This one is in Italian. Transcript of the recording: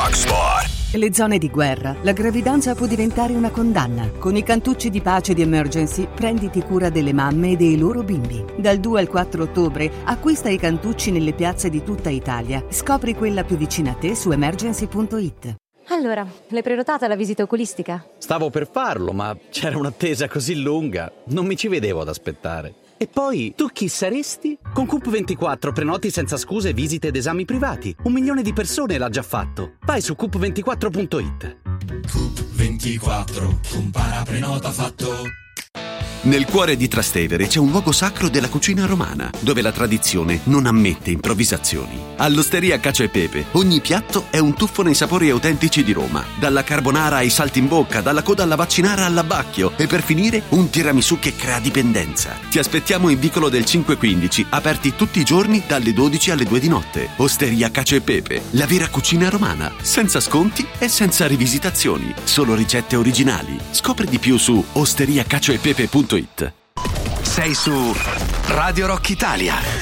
Rock Sport. Le zone di guerra, la gravidanza può diventare una condanna. Con i cantucci di pace di Emergency prenditi cura delle mamme e dei loro bimbi. Dal 2 al 4 ottobre acquista i cantucci nelle piazze di tutta Italia. Scopri quella più vicina a te su emergency.it. Allora, l'hai prenotata la visita oculistica? Stavo per farlo, ma c'era un'attesa così lunga, non mi ci vedevo ad aspettare. E poi, tu chi saresti? Con Coop24 prenoti senza scuse visite ed esami privati. 1 milione di persone l'ha già fatto. Vai su coop24.it. Coop24, compara prenota fatto. Nel cuore di Trastevere c'è un luogo sacro della cucina romana, dove la tradizione non ammette improvvisazioni. All'Osteria Cacio e Pepe, ogni piatto è un tuffo nei sapori autentici di Roma. Dalla carbonara ai salti in bocca, dalla coda alla vaccinara all'abbacchio e per finire un tiramisù che crea dipendenza. Ti aspettiamo in Vicolo del 515, aperti tutti i giorni dalle 12 alle 2 di notte. Osteria Cacio e Pepe, la vera cucina romana, senza sconti e senza rivisitazioni, solo ricette originali. Scopri di più su osteriacacioepepe.it. Sei su Radio Rock Italia.